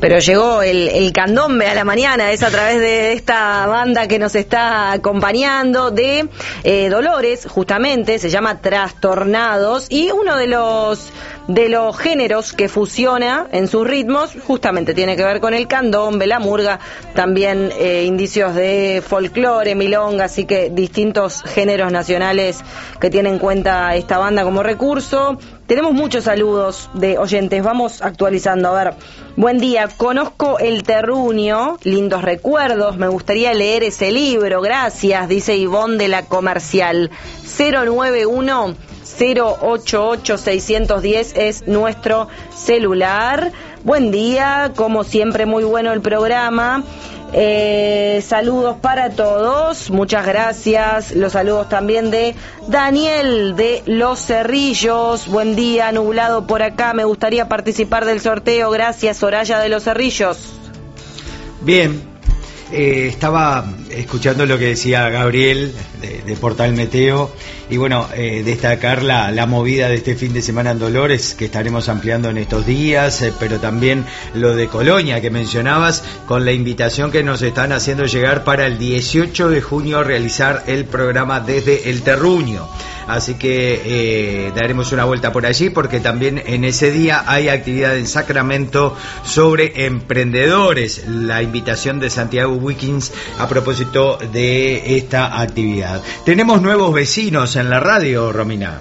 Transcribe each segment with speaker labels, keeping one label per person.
Speaker 1: Pero llegó el candombe a la mañana, es a través de esta banda que nos está acompañando de Dolores, justamente, se llama Trastornados, y uno de los géneros que fusiona en sus ritmos justamente tiene que ver con el candombe, la murga, también indicios de folclore, milonga, así que distintos géneros nacionales que tiene en cuenta esta banda como recurso. Tenemos muchos saludos de oyentes, vamos actualizando. A ver, buen día, conozco El Terruño, lindos recuerdos, me gustaría leer ese libro, gracias, dice Ivonne de La Comercial. 091-088-610 es nuestro celular. Buen día, como siempre muy bueno el programa. Saludos para todos, muchas gracias. Los saludos también de Daniel de Los Cerrillos. Buen día, nublado por acá, me gustaría participar del sorteo. Gracias, Soraya de Los Cerrillos.
Speaker 2: Bien, estaba escuchando lo que decía Gabriel de Portal Meteo y bueno, destacar la movida de este fin de semana en Dolores que estaremos ampliando en estos días, pero también lo de Colonia que mencionabas, con la invitación que nos están haciendo llegar para el 18 de junio realizar el programa desde El Terruño. Así que daremos una vuelta por allí porque también en ese día hay actividad en Sacramento sobre emprendedores. La invitación de Santiago Wiggins a propósito de esta actividad. Tenemos nuevos vecinos en la radio, Romina.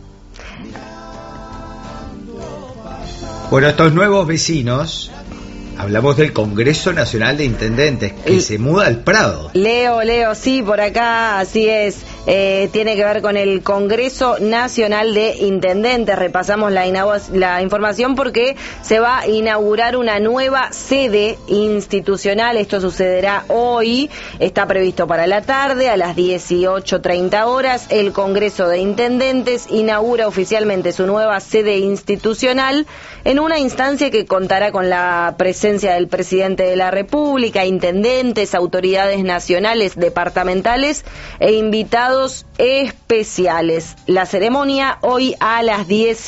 Speaker 2: Bueno, estos nuevos vecinos, hablamos del Congreso Nacional de Intendentes, que se muda al Prado.
Speaker 1: Leo, sí, por acá, así es. Tiene que ver con el Congreso Nacional de Intendentes. Repasamos la información porque se va a inaugurar una nueva sede institucional. Esto sucederá hoy, está previsto para la tarde a las 18:30 horas. El Congreso de Intendentes inaugura oficialmente su nueva sede institucional en una instancia que contará con la presencia del presidente de la República, intendentes, autoridades nacionales, departamentales e invitados especiales. La ceremonia hoy a las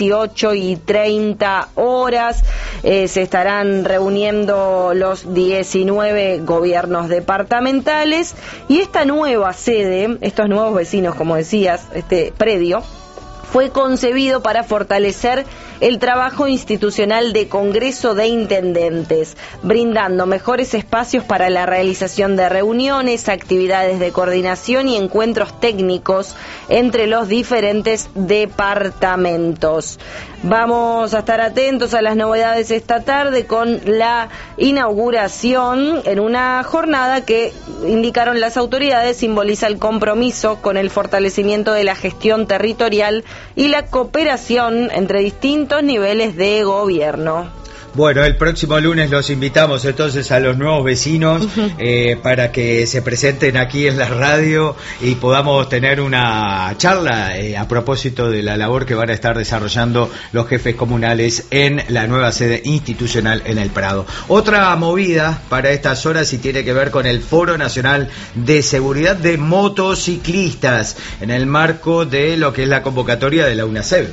Speaker 1: 18:30 horas. Se estarán reuniendo los 19 gobiernos departamentales y esta nueva sede, estos nuevos vecinos, como decías, este predio fue concebido para fortalecer el trabajo institucional de Congreso de Intendentes, brindando mejores espacios para la realización de reuniones, actividades de coordinación y encuentros técnicos entre los diferentes departamentos. Vamos a estar atentos a las novedades esta tarde con la inauguración en una jornada que, indicaron las autoridades, simboliza el compromiso con el fortalecimiento de la gestión territorial y la cooperación entre distintos niveles de gobierno.
Speaker 2: Bueno, el próximo lunes los invitamos entonces a los nuevos vecinos para que se presenten aquí en la radio y podamos tener una charla a propósito de la labor que van a estar desarrollando los jefes comunales en la nueva sede institucional en el Prado. Otra movida para estas horas y tiene que ver con el Foro Nacional de Seguridad de Motociclistas en el marco de lo que es la convocatoria de la UNACEB.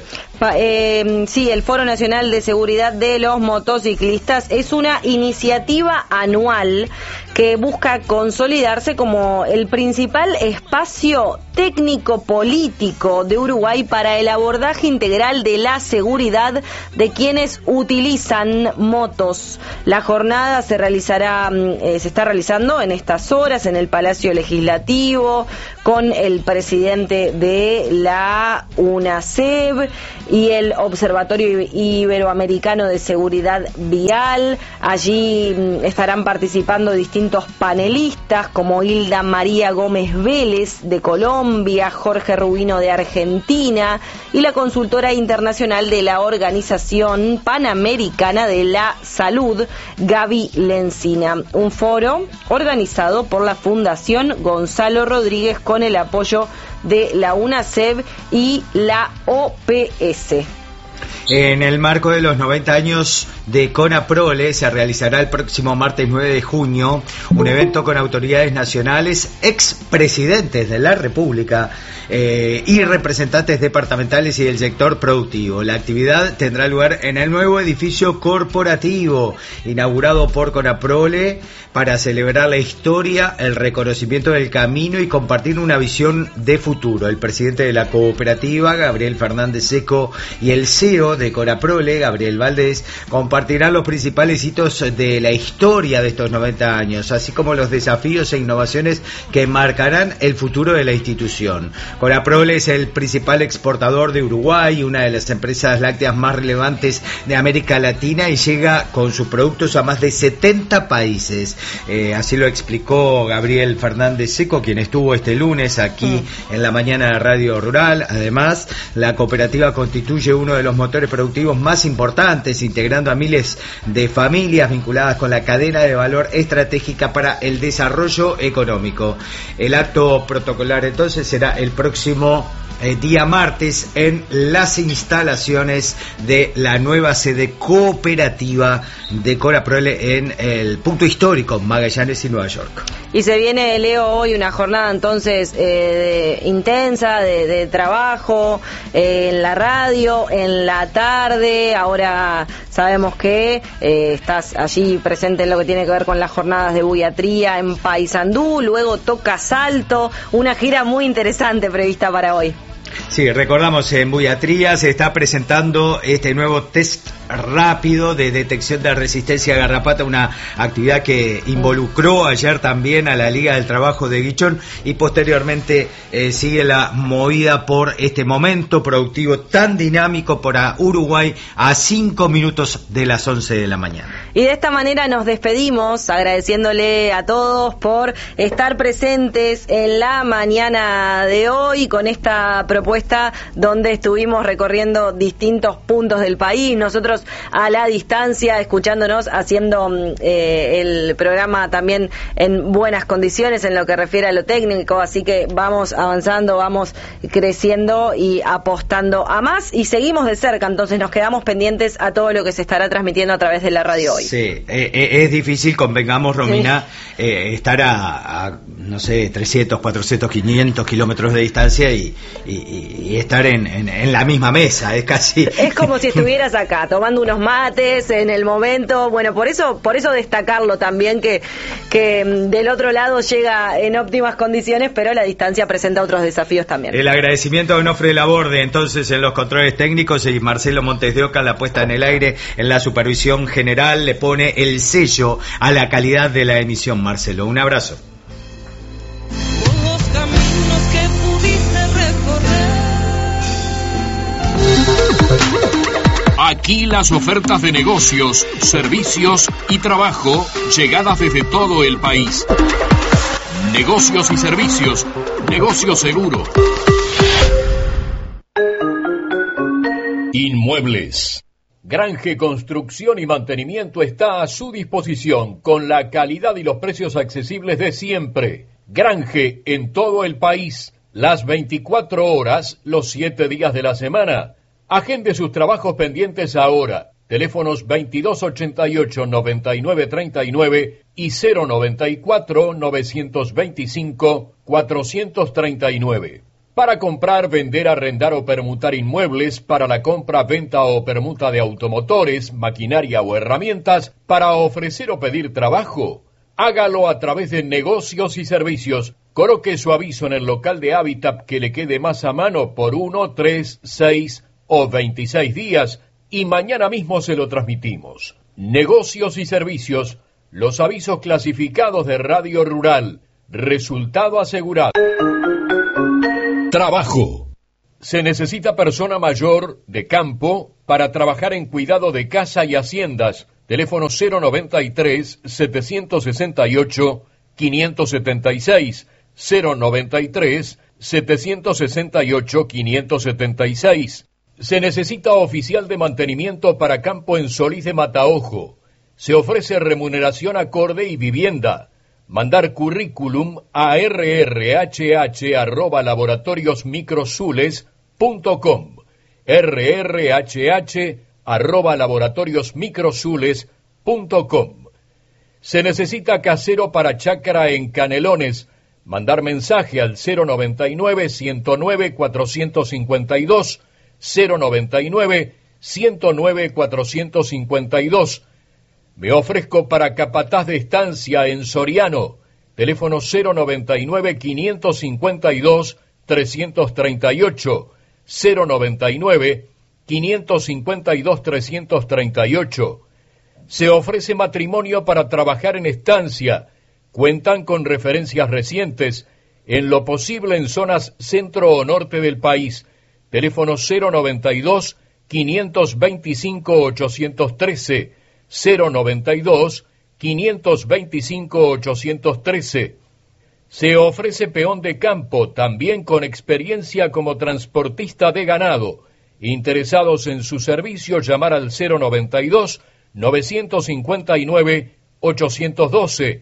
Speaker 1: Sí, el Foro Nacional de Seguridad de los Motociclistas es una iniciativa anual que busca consolidarse como el principal espacio técnico-político de Uruguay para el abordaje integral de la seguridad de quienes utilizan motos. La jornada se está realizando en estas horas en el Palacio Legislativo con el presidente de la UNACEB y el Observatorio Iberoamericano de Seguridad Vial. Allí estarán participando distintos panelistas como Hilda María Gómez Vélez de Colombia, Jorge Rubino de Argentina y la consultora internacional de la Organización Panamericana de la Salud, Gaby Lencina. Un foro organizado por la Fundación Gonzalo Rodríguez con el apoyo de la UNACEB y la OPS.
Speaker 2: En el marco de los 90 años de CONAPROLE se realizará el próximo martes 9 de junio un evento con autoridades nacionales, expresidentes de la República y representantes departamentales y del sector productivo. La actividad tendrá lugar en el nuevo edificio corporativo inaugurado por CONAPROLE para celebrar la historia, el reconocimiento del camino y compartir una visión de futuro. El presidente de la cooperativa, Gabriel Fernández Seco, y el CEO de CONAPROLE, Gabriel Valdés, compartirán los principales hitos de la historia de estos 90 años, así como los desafíos e innovaciones que marcarán el futuro de la institución. CONAPROLE es el principal exportador de Uruguay, una de las empresas lácteas más relevantes de América Latina, y llega con sus productos a más de 70 países. Así lo explicó Gabriel Fernández Seco, quien estuvo este lunes aquí en la mañana de Radio Rural. Además, la cooperativa constituye uno de los motores productivos más importantes, integrando a miles de familias vinculadas con la cadena de valor estratégica para el desarrollo económico. El acto protocolar entonces será el próximo día martes en las instalaciones de la nueva sede cooperativa de CONAPROLE en el punto histórico Magallanes y Nueva York.
Speaker 1: Y se viene, Leo, hoy una jornada entonces intensa de trabajo en la radio, en la tarde. Ahora sabemos que estás allí presente en lo que tiene que ver con las jornadas de buiatría en Paysandú, luego toca Salto, una gira muy interesante prevista para hoy.
Speaker 2: Sí, recordamos, en Buiatría se está presentando este nuevo test rápido de detección de resistencia a garrapata, una actividad que involucró ayer también a la Liga del Trabajo de Guichón, y posteriormente sigue la movida por este momento productivo tan dinámico para Uruguay a 5 minutos de las 11 de la mañana.
Speaker 1: Y de esta manera nos despedimos agradeciéndole a todos por estar presentes en la mañana de hoy con esta propuesta donde estuvimos recorriendo distintos puntos del país, nosotros a la distancia, escuchándonos, haciendo el programa también en buenas condiciones en lo que refiere a lo técnico, así que vamos avanzando, vamos creciendo y apostando a más, y seguimos de cerca, entonces nos quedamos pendientes a todo lo que se estará transmitiendo a través de la radio hoy.
Speaker 2: Sí, es difícil, convengamos, Romina, estar a no sé, 300, 400, 500 kilómetros de distancia y estar en la misma mesa, es casi... Es
Speaker 1: como si estuvieras acá, tomando unos mates en el momento, bueno, por eso destacarlo también, que del otro lado llega en óptimas condiciones, pero la distancia presenta otros desafíos también.
Speaker 2: El agradecimiento a Onofre Laborde, entonces, en los controles técnicos, y Marcelo Montes de Oca en la puesta en el aire, en la supervisión general, le pone el sello a la calidad de la emisión. Marcelo, un abrazo.
Speaker 3: Aquí las ofertas de negocios, servicios y trabajo llegadas desde todo el país. Negocios y servicios, negocio seguro. Inmuebles. Granje Construcción y Mantenimiento está a su disposición con la calidad y los precios accesibles de siempre. Granje en todo el país, las 24 horas, los 7 días de la semana. Agende sus trabajos pendientes ahora. Teléfonos 2288-9939 y 094-925-439. Para comprar, vender, arrendar o permutar inmuebles, para la compra, venta o permuta de automotores, maquinaria o herramientas, para ofrecer o pedir trabajo, hágalo a través de Negocios y Servicios. Coloque su aviso en el local de Habitat que le quede más a mano por 1, 3, 6 o 26 días y mañana mismo se lo transmitimos. Negocios y Servicios, los avisos clasificados de Radio Rural. Resultado asegurado. Trabajo. Se necesita persona mayor de campo para trabajar en cuidado de casa y haciendas. Teléfono 093-768-576. 093-768-576. Se necesita oficial de mantenimiento para campo en Solís de Mataojo. Se ofrece remuneración acorde y vivienda. Mandar currículum a rrhh@laboratoriosmicrosules.com. rrhh@laboratoriosmicrozules.com. Se necesita casero para chácara en Canelones. Mandar mensaje al 099-109-452, 099-109-452. Me ofrezco para capataz de estancia en Soriano. Teléfono 099-552-338, 099-552-338. Se ofrece matrimonio para trabajar en estancia. Cuentan con referencias recientes, en lo posible en zonas centro o norte del país. Teléfono 092-525-813, 092-525-813. Se ofrece peón de campo, también con experiencia como transportista de ganado. Interesados en su servicio, llamar al 092-959-812,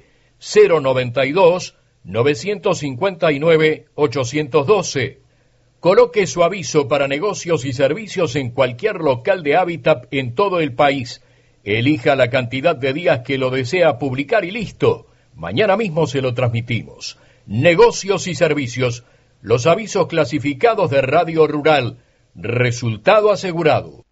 Speaker 3: 092-959-812. Coloque su aviso para negocios y servicios en cualquier local de Hábitat en todo el país. Elija la cantidad de días que lo desea publicar y listo. Mañana mismo se lo transmitimos. Negocios y servicios. Los avisos clasificados de Radio Rural. Resultado asegurado.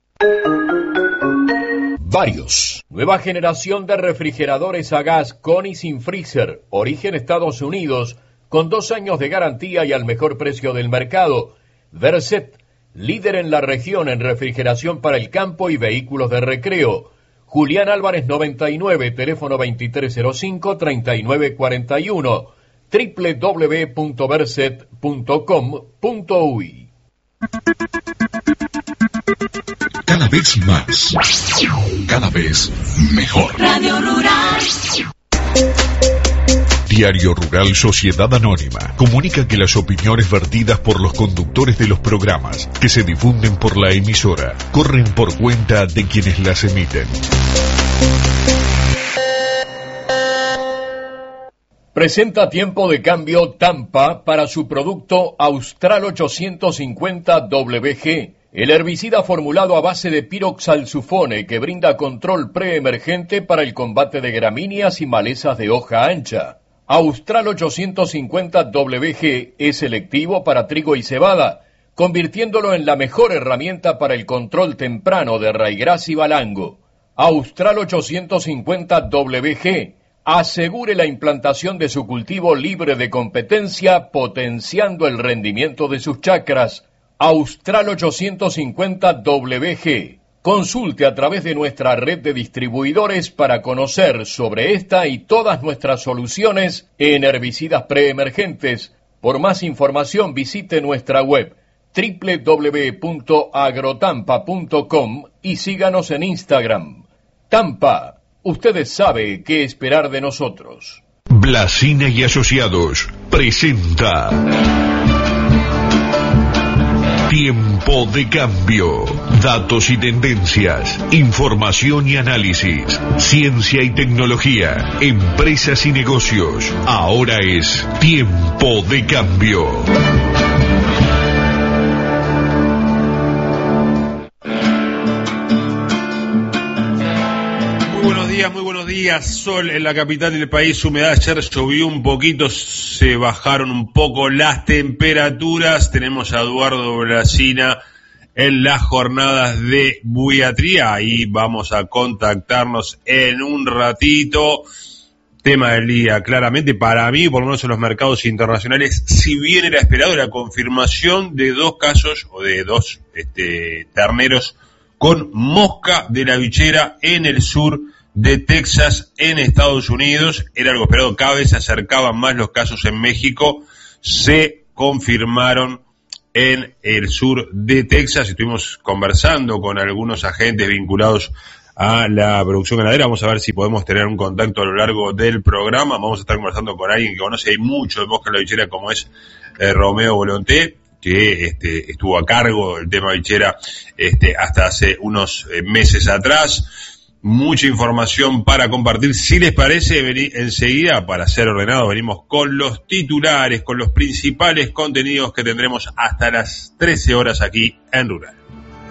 Speaker 3: Varios. Nueva generación de refrigeradores a gas con y sin freezer. Origen Estados Unidos. Con 2 años de garantía y al mejor precio del mercado. Verset. Líder en la región en refrigeración para el campo y vehículos de recreo. Julián Álvarez 99, teléfono 2305-3941, www.verset.com.uy.
Speaker 4: Cada vez más, cada vez mejor.
Speaker 5: Radio Rural.
Speaker 4: Diario Rural Sociedad Anónima comunica que las opiniones vertidas por los conductores de los programas que se difunden por la emisora corren por cuenta de quienes las emiten.
Speaker 3: Presenta Tiempo de Cambio Tampa para su producto Austral 850 WG, el herbicida formulado a base de piroxalsulfone que brinda control preemergente para el combate de gramíneas y malezas de hoja ancha. Austral 850 WG es selectivo para trigo y cebada, convirtiéndolo en la mejor herramienta para el control temprano de raigras y balango. Austral 850 WG asegure la implantación de su cultivo libre de competencia, potenciando el rendimiento de sus chacras. Austral 850 WG. Consulte a través de nuestra red de distribuidores para conocer sobre esta y todas nuestras soluciones en herbicidas preemergentes. Por más información visite nuestra web www.agrotampa.com y síganos en Instagram. Tampa, ustedes saben qué esperar de nosotros.
Speaker 4: Blasina y Asociados presenta Tiempo de Cambio. Datos y tendencias, información y análisis, ciencia y tecnología, empresas y negocios. Ahora es Tiempo de Cambio.
Speaker 6: Muy buenos días. Sol en la capital del país, humedad. Ayer llovió un poquito, se bajaron un poco las temperaturas. Tenemos a Eduardo Blasina en las jornadas de buiatría. Ahí vamos a contactarnos en un ratito. Tema del día, claramente para mí, por lo menos en los mercados internacionales, si bien era esperado la confirmación de 2 casos o de 2 terneros con mosca de la bichera en el sur de Texas, en Estados Unidos. Era algo esperado, cada vez se acercaban más los casos en México, se confirmaron en el sur de Texas. Estuvimos conversando con algunos agentes vinculados a la producción ganadera. Vamos a ver si podemos tener un contacto a lo largo del programa. Vamos a estar conversando con alguien que conoce mucho de mosca de la bichera, como es Romeo Volonté, que estuvo a cargo del tema bichera hasta hace unos meses atrás. Mucha información para compartir. Si les parece, enseguida, para ser ordenados, venimos con los titulares, con los principales contenidos que tendremos hasta las 13 horas aquí en Rural.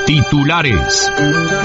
Speaker 4: Titulares.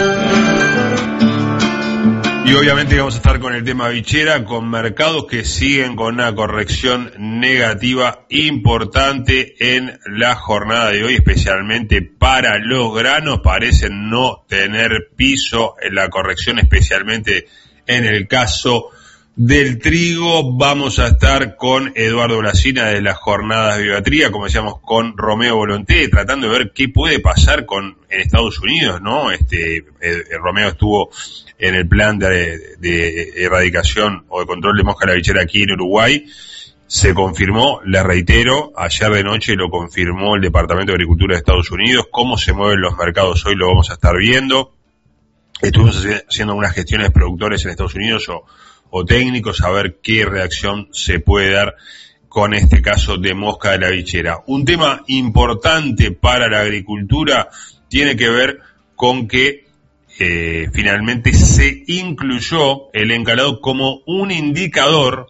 Speaker 6: Y obviamente vamos a estar con el tema bichera, con mercados que siguen con una corrección negativa importante en la jornada de hoy, especialmente para los granos. Parecen no tener piso en la corrección, especialmente en el caso del trigo. Vamos a estar con Eduardo Blasina de las jornadas Vivatría, como decíamos, con Romeo Volonté, tratando de ver qué puede pasar en Estados Unidos, ¿no? Romeo estuvo en el plan de erradicación o de control de mosca de la bichera aquí en Uruguay. Se confirmó, les reitero, ayer de noche lo confirmó el Departamento de Agricultura de Estados Unidos. Cómo se mueven los mercados hoy lo vamos a estar viendo. Estuvimos haciendo algunas gestiones de productores en Estados Unidos o técnicos a ver qué reacción se puede dar con este caso de mosca de la bichera. Un tema importante para la agricultura tiene que ver con que finalmente se incluyó el encalado como un indicador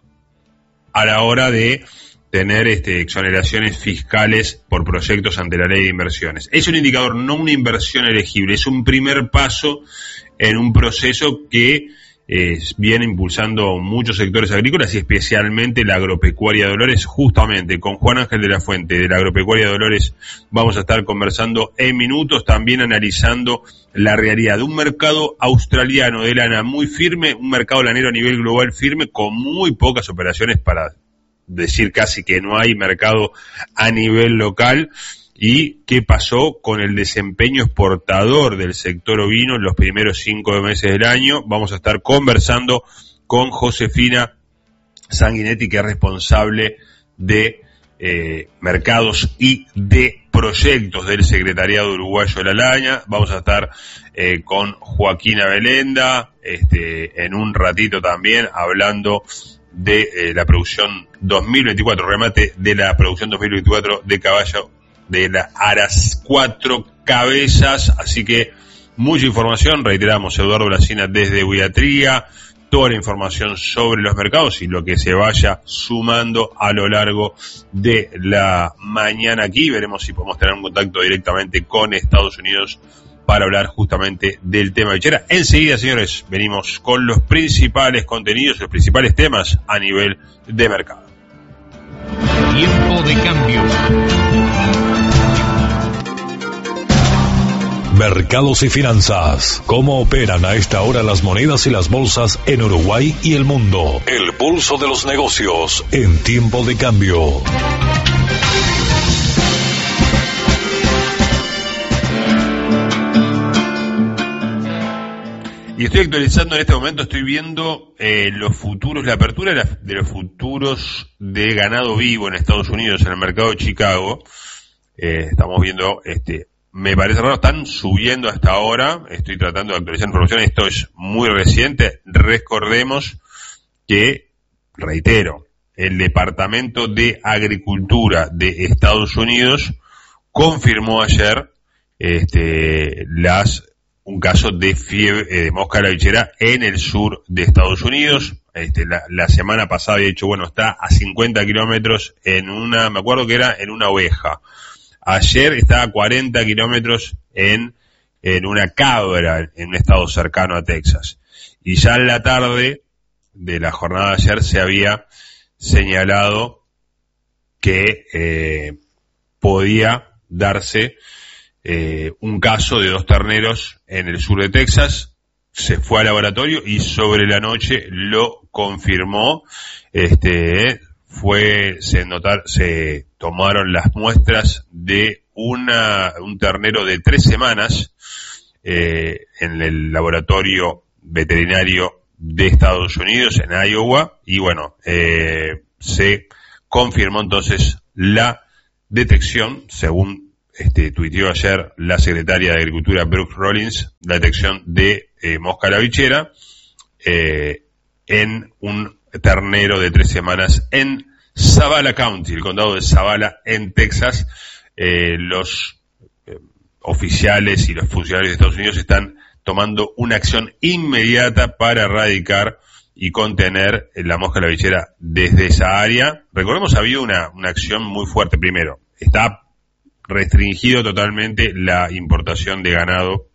Speaker 6: a la hora de tener exoneraciones fiscales por proyectos ante la ley de inversiones. Es un indicador, no una inversión elegible, es un primer paso en un proceso que viene impulsando muchos sectores agrícolas y especialmente la agropecuaria de Dolores. Justamente con Juan Ángel de la Fuente de la agropecuaria de Dolores vamos a estar conversando en minutos, también analizando la realidad de un mercado australiano de lana muy firme, un mercado lanero a nivel global firme, con muy pocas operaciones, para decir casi que no hay mercado a nivel local. ¿Y qué pasó con el desempeño exportador del sector ovino en los primeros 5 meses del año? Vamos a estar conversando con Josefina Sanguinetti, que es responsable de mercados y de proyectos del Secretariado Uruguayo de la Laña. Vamos a estar con Joaquina Belenda en un ratito también, hablando de la producción 2024, remate de la producción 2024 de caballo de las Aras 4 cabezas. Así que mucha información, reiteramos, Eduardo Blasina desde Vivatría, toda la información sobre los mercados y lo que se vaya sumando a lo largo de la mañana aquí. Veremos si podemos tener un contacto directamente con Estados Unidos para hablar justamente del tema bichera. Enseguida, señores, venimos con los principales contenidos, los principales temas a nivel de mercado.
Speaker 4: Tiempo de cambio. Mercados y finanzas. ¿Cómo operan a esta hora las monedas y las bolsas en Uruguay y el mundo? El pulso de los negocios en tiempo de cambio.
Speaker 6: Y estoy actualizando en este momento, estoy viendo los futuros, la apertura de los futuros de ganado vivo en Estados Unidos, en el mercado de Chicago. Estamos viendo me parece raro, están subiendo hasta ahora. Estoy tratando de actualizar información, esto es muy reciente. Recordemos que, reitero, el Departamento de Agricultura de Estados Unidos confirmó ayer un caso de fiebre de mosca de la bichera en el sur de Estados Unidos. La semana pasada había dicho, está a 50 kilómetros me acuerdo que era en una oveja. Ayer estaba a 40 kilómetros en una cabra, en un estado cercano a Texas. Y ya en la tarde de la jornada de ayer se había señalado que podía darse un caso de 2 terneros en el sur de Texas. Se fue al laboratorio y sobre la noche lo confirmó. Se tomaron las muestras de un ternero de 3 semanas en el laboratorio veterinario de Estados Unidos, en Iowa, y se confirmó entonces la detección, según tuiteó ayer la secretaria de Agricultura Brooke Rollins, la detección de mosca de la bichera en un ternero de 3 semanas en Zavala County, el condado de Zavala, en Texas. Los oficiales y los funcionarios de Estados Unidos están tomando una acción inmediata para erradicar y contener la mosca de la bichera desde esa área. Recordemos, había una acción muy fuerte. Primero, está restringido totalmente la importación de ganado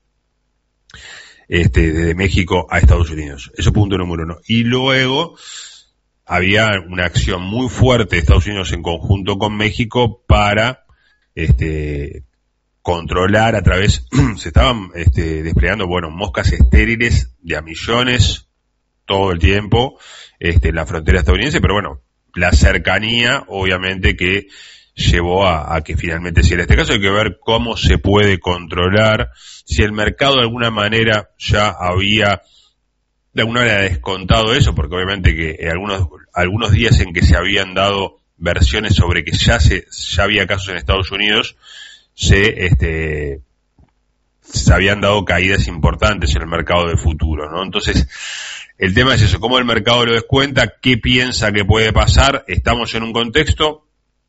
Speaker 6: desde México a Estados Unidos. Eso punto número 1. Y luego había una acción muy fuerte de Estados Unidos en conjunto con México para controlar a través, se estaban desplegando, moscas estériles de a millones todo el tiempo en la frontera estadounidense, pero la cercanía obviamente que llevó a que finalmente sea este caso. Hay que ver cómo se puede controlar, si el mercado de alguna manera ya había de alguna manera descontado eso, porque obviamente que algunos días en que se habían dado versiones sobre que ya había casos en Estados Unidos, se habían dado caídas importantes en el mercado de futuro, ¿no? Entonces, el tema es eso, cómo el mercado lo descuenta, qué piensa que puede pasar. Estamos en un contexto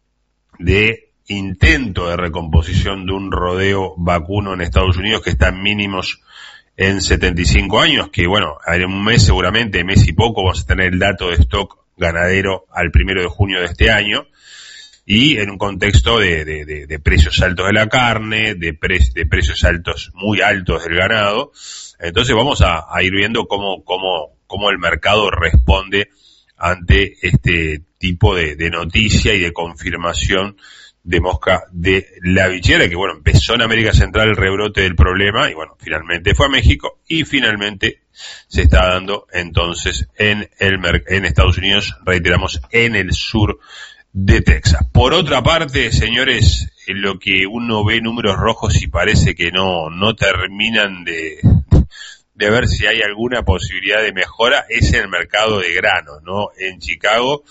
Speaker 6: de intento de recomposición de un rodeo vacuno en Estados Unidos que está en mínimos en 75 años, que en un mes seguramente, mes y poco, vamos a tener el dato de stock ganadero al 1 de junio de este año, y en un contexto de precios altos de la carne, de precios altos, muy altos del ganado. Entonces vamos a ir viendo cómo el mercado responde ante este tipo de noticia y de confirmación de mosca de la bichera, que empezó en América Central el rebrote del problema y finalmente fue a México y finalmente se está dando entonces en Estados Unidos, reiteramos, en el sur de Texas. Por otra parte, señores, en lo que uno ve números rojos y parece que no terminan de ver si hay alguna posibilidad de mejora, es en el mercado de granos, ¿no? En Chicago,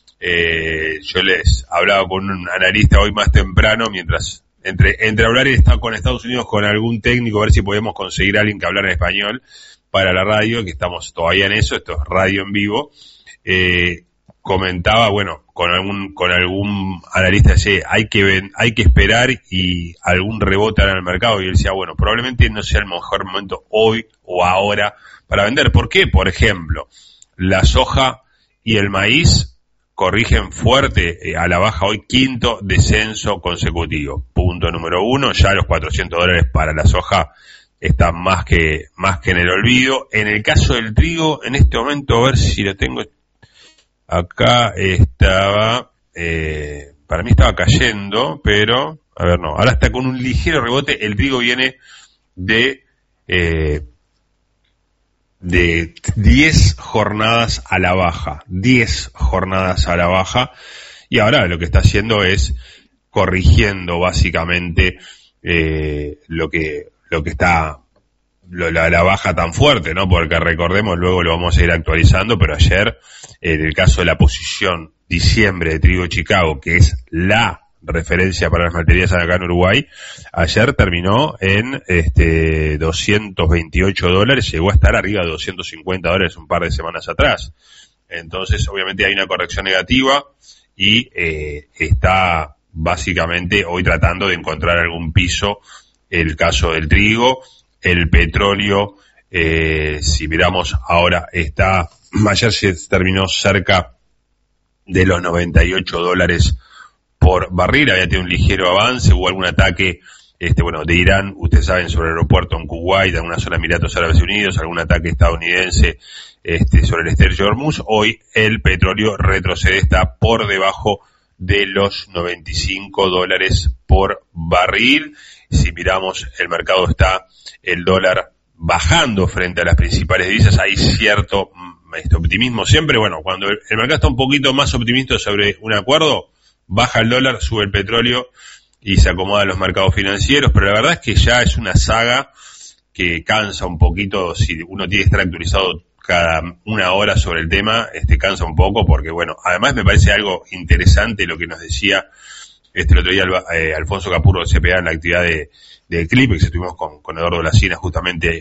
Speaker 6: yo les hablaba con un analista hoy más temprano, mientras entre hablar y estar con Estados Unidos con algún técnico, a ver si podemos conseguir a alguien que hablara en español para la radio, que estamos todavía en eso, esto es radio en vivo. Comentaba, con algún analista, hay que esperar y algún rebote en el mercado, y él decía, probablemente no sea el mejor momento hoy o ahora para vender. ¿Por qué? Por ejemplo, la soja y el maíz corrigen fuerte a la baja hoy, quinto descenso consecutivo. Punto número 1, ya los $400 para la soja están más que en el olvido. En el caso del trigo, en este momento, a ver si lo tengo acá, para mí estaba cayendo, pero, a ver, no, ahora está con un ligero rebote. El trigo viene de 10 jornadas a la baja, 10 jornadas a la baja, y ahora lo que está haciendo es corrigiendo básicamente lo que está la baja tan fuerte, ¿no? Porque recordemos, luego lo vamos a ir actualizando, pero ayer, en el caso de la posición diciembre de trigo Chicago, que es la referencia para las materias acá en Uruguay, ayer terminó en $228, llegó a estar arriba de $250 un par de semanas atrás. Entonces, obviamente hay una corrección negativa y está básicamente hoy tratando de encontrar algún piso el caso del trigo. El petróleo, si miramos ahora, ayer se terminó cerca de los $98 por barril, había tenido un ligero avance, hubo algún ataque, de Irán, ustedes saben, sobre el aeropuerto en Kuwait, en una zona de Emiratos Árabes Unidos, algún ataque estadounidense, sobre el estrecho de Hormuz. Hoy el petróleo retrocede, está por debajo de los $95 por barril. Si miramos el mercado, está el dólar bajando frente a las principales divisas. Hay cierto optimismo siempre. Cuando el mercado está un poquito más optimista sobre un acuerdo, baja el dólar, sube el petróleo y se acomodan los mercados financieros. Pero la verdad es que ya es una saga que cansa un poquito. Si uno tiene que estar actualizado cada una hora sobre el tema, cansa un poco, porque además me parece algo interesante lo que nos decía el otro día Alfonso Capurro de CPA en la actividad de Clip, que estuvimos con Eduardo Lacina justamente